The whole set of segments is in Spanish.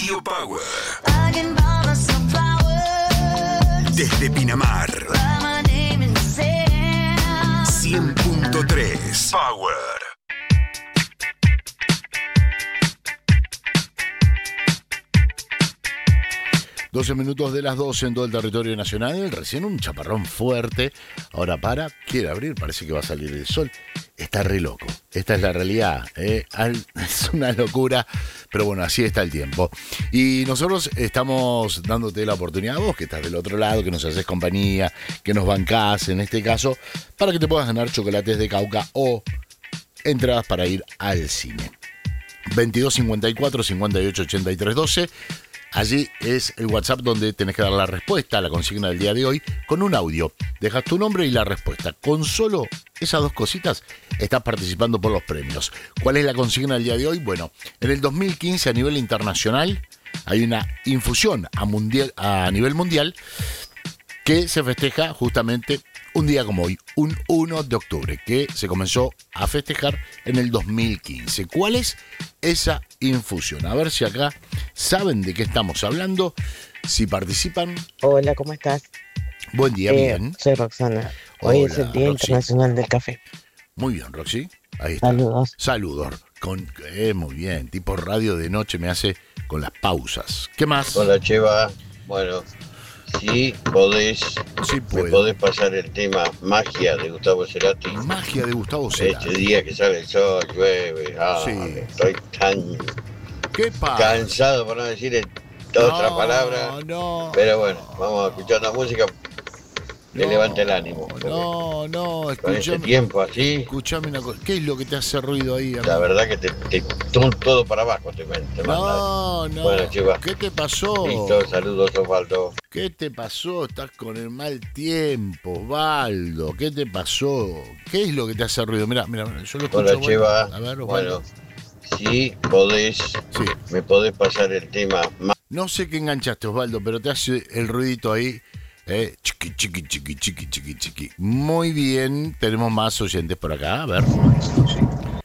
Radio Power. Desde Pinamar. 100.3 Power. 12 minutos de las 12 en todo el territorio nacional. Recién un chaparrón fuerte. Ahora quiere abrir, parece que va a salir el sol. Está re loco. Esta es la realidad. Es una locura. Pero bueno, así está el tiempo. Y nosotros estamos dándote la oportunidad a vos, que estás del otro lado, que nos haces compañía, que nos bancás en este caso, para que te puedas ganar chocolates de Cauca o entradas para ir al cine. 2254 58 83 12. Allí es el WhatsApp donde tenés que dar la respuesta a la consigna del día de hoy con un audio. Dejas tu nombre y la respuesta. Con solo esas dos cositas estás participando por los premios. ¿Cuál es la consigna del día de hoy? Bueno, en el 2015 a nivel internacional hay una infusión a nivel mundial que se festeja justamente un día como hoy, un 1 de octubre, que se comenzó a festejar en el 2015. ¿Cuál es esa infusión? A ver si acá saben de qué estamos hablando, si participan. Hola, ¿cómo estás? Buen día, bien. Soy Roxana. Hoy Hola, es el Día Roxy. Internacional del Café. Muy bien, Roxy. Ahí está. Saludos. Saludos. Muy bien. Tipo radio de noche me hace con las pausas. ¿Qué más? Hola, Cheva. Bueno, si podés, Sí me puedo. podés pasar el tema Magia de Gustavo Cerati. Magia de Gustavo Cerati. Este día que sale el sol, llueve. Sí. Estoy tan ¿Qué pasa? cansado, por no decir otra palabra. No. Pero bueno, vamos a escuchar la música que levante el ánimo. No, Con este escuchame. tiempo así, Escuchame una cosa. ¿Qué es lo que te hace ruido ahí, amigo? la verdad que te todo para abajo te manda. No. Bueno, Cheva. ¿Qué te pasó? Listo, saludos, Osvaldo. ¿Qué te pasó? Estás con el mal tiempo, Osvaldo. ¿Qué te pasó? ¿Qué es lo que te hace ruido? Mira, yo lo escucho. Hola, Cheva. A ver, Osvaldo. Bueno, si podés, Sí. me podés pasar el tema No sé qué enganchaste, Osvaldo, pero te hace el ruidito ahí. Chiqui, chiqui, chiqui, chiqui, chiqui, chiqui. Muy bien, tenemos más oyentes por acá. A ver. Sí.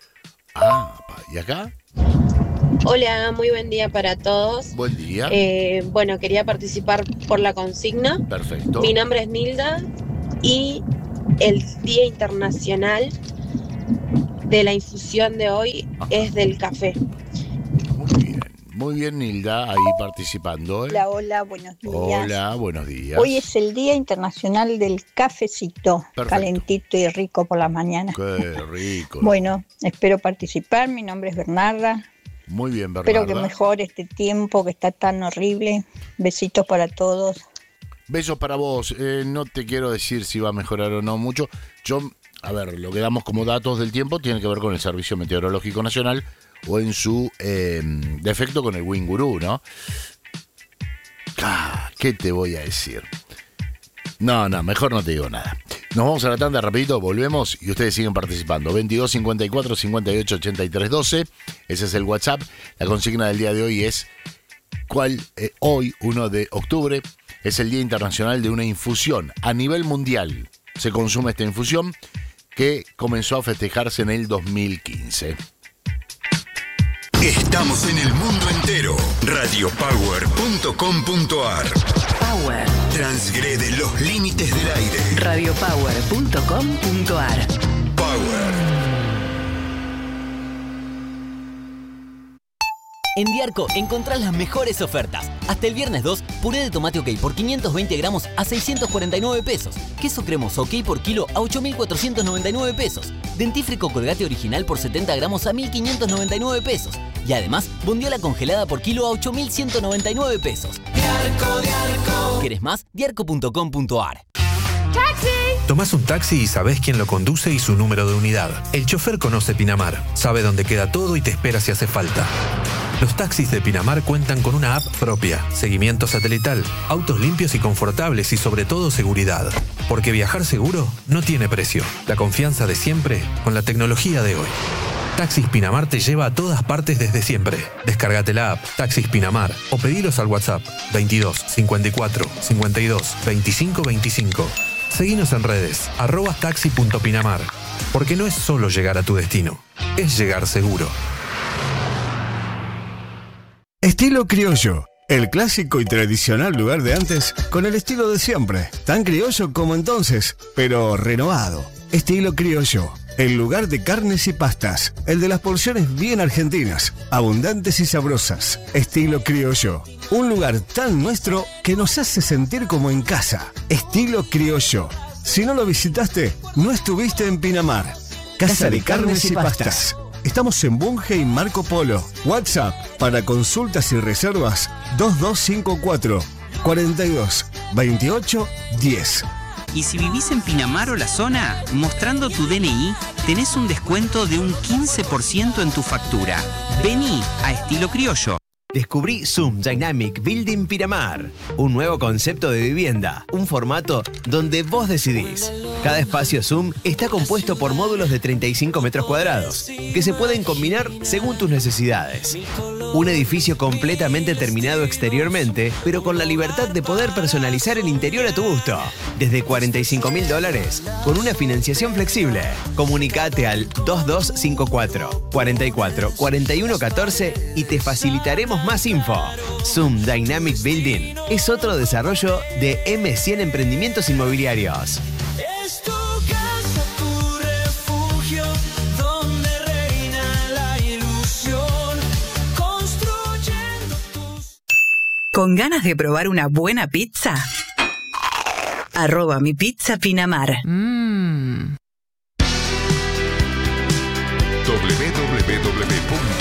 ¿Y acá? Hola, muy buen día para todos. Buen día. Bueno, quería participar por la consigna. Perfecto. Mi nombre es Nilda y el Día Internacional de la Infusión de hoy es del café. Muy bien, Nilda, ahí participando. Hola, buenos días. Hola, buenos días. Hoy es el Día Internacional del Cafecito, Perfecto. calentito y rico por la mañana. Qué rico. Bueno, espero participar, mi nombre es Bernarda. Muy bien, Bernarda. Espero que mejore este tiempo que está tan horrible. Besitos para todos. Besos para vos. No te quiero decir si va a mejorar o no mucho. A ver, lo que damos como datos del tiempo tiene que ver con el Servicio Meteorológico Nacional o en su defecto con el Winguru, ¿no? ¿Qué te voy a decir? No, mejor no te digo nada. Nos vamos a la tanda rapidito, volvemos y ustedes siguen participando. 22 54 58 83 12. Ese es el WhatsApp. La consigna del día de hoy es hoy, 1 de octubre, es el Día Internacional de una Infusión. A nivel mundial se consume esta infusión que comenzó a festejarse en el 2015. Estamos en el mundo entero. Radiopower.com.ar. Power. Transgrede los límites del aire. Radiopower.com.ar. Power. En Diarco encontrás las mejores ofertas. Hasta el viernes 2, puré de tomate OK por 520 gramos a 649 pesos. Queso cremoso OK por kilo a 8.499 pesos. Dentífrico Colgate original por 70 gramos a 1.599 pesos. Y además, bondiola congelada por kilo a 8.199 pesos. Diarco. ¿Querés más? Diarco.com.ar. ¡Taxi! Tomás un taxi y sabés quién lo conduce y su número de unidad. El chofer conoce Pinamar, sabe dónde queda todo y te espera si hace falta. Los taxis de Pinamar cuentan con una app propia, seguimiento satelital, autos limpios y confortables y sobre todo seguridad. Porque viajar seguro no tiene precio. La confianza de siempre con la tecnología de hoy. Taxis Pinamar te lleva a todas partes desde siempre. Descárgate la app Taxis Pinamar o pedilos al WhatsApp 22 54 52 25 25. Seguinos en redes @taxi.pinamar. Porque no es solo llegar a tu destino, es llegar seguro. Estilo criollo. El clásico y tradicional lugar de antes con el estilo de siempre. Tan criollo como entonces, pero renovado. Estilo criollo. El lugar de carnes y pastas. El de las porciones bien argentinas, abundantes y sabrosas. Estilo criollo. Un lugar tan nuestro que nos hace sentir como en casa. Estilo criollo. Si no lo visitaste, no estuviste en Pinamar. Casa de Carnes y Pastas. Estamos en Bunge y Marco Polo. WhatsApp para consultas y reservas 2254 42 28 10. Y si vivís en Pinamar o la zona, mostrando tu DNI, tenés un descuento de un 15% en tu factura. Vení a Estilo Criollo. Descubrí Zoom Dynamic Building Pinamar, un nuevo concepto de vivienda, un formato donde vos decidís. Cada espacio Zoom está compuesto por módulos de 35 metros cuadrados, que se pueden combinar según tus necesidades. Un edificio completamente terminado exteriormente, pero con la libertad de poder personalizar el interior a tu gusto. Desde $45.000, con una financiación flexible. Comunicate al 2254 44 41 14 y te facilitaremos más info. Zoom Dynamic Building es otro desarrollo de M100 Emprendimientos Inmobiliarios. Es tu casa, tu refugio, donde reina la ilusión, construyendo tus... ¿Con ganas de probar una buena pizza? @mi pizza Pinamar. www